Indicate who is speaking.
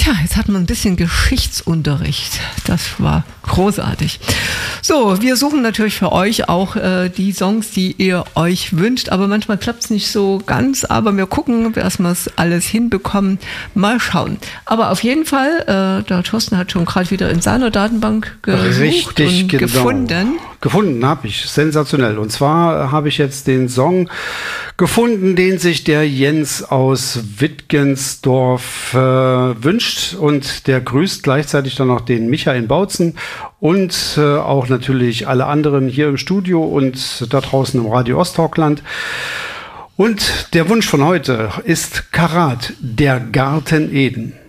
Speaker 1: Tja, jetzt hatten wir ein bisschen Geschichtsunterricht. Das war großartig. So, wir suchen natürlich für euch auch die Songs, die ihr euch wünscht, aber manchmal klappt es nicht so ganz, aber wir gucken, dass wir es alles hinbekommen. Mal schauen. Aber auf jeden Fall, der Thorsten hat schon gerade wieder in seiner Datenbank gesucht und gefunden.
Speaker 2: Gefunden habe ich, sensationell. Und zwar habe ich jetzt den Song gefunden, den sich der Jens aus Wittgensdorf wünscht, und der grüßt gleichzeitig dann noch den Micha in Bautzen und auch natürlich alle anderen hier im Studio und da draußen im Radio Osttalkland. Und der Wunsch von heute ist Karat, der Garten Eden.